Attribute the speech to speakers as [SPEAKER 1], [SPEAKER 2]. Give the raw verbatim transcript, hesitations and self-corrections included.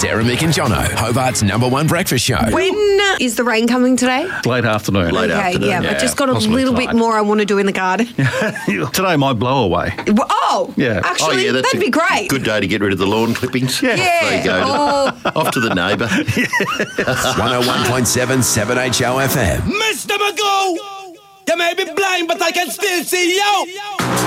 [SPEAKER 1] Sarah, Mick and Jono, Hobart's number one breakfast show.
[SPEAKER 2] When uh, is the rain coming today?
[SPEAKER 3] Late afternoon.
[SPEAKER 4] Late
[SPEAKER 2] okay,
[SPEAKER 4] afternoon.
[SPEAKER 2] yeah,
[SPEAKER 4] Yeah,
[SPEAKER 2] I've just got a
[SPEAKER 3] possibly
[SPEAKER 2] little
[SPEAKER 3] tonight.
[SPEAKER 2] bit more I want to do in the garden.
[SPEAKER 3] Today might blow away.
[SPEAKER 2] Well, oh,
[SPEAKER 3] Yeah.
[SPEAKER 2] actually,
[SPEAKER 4] oh, yeah, that's
[SPEAKER 2] that'd
[SPEAKER 4] a
[SPEAKER 2] be great.
[SPEAKER 4] Good day to get rid of the lawn clippings.
[SPEAKER 3] Yeah.
[SPEAKER 2] Yeah.
[SPEAKER 4] There you go.
[SPEAKER 2] Oh.
[SPEAKER 4] Off to the neighbour.
[SPEAKER 1] one oh one point seven seven H O F M.
[SPEAKER 5] Mister Magoo, you may be blind, but I can still see you.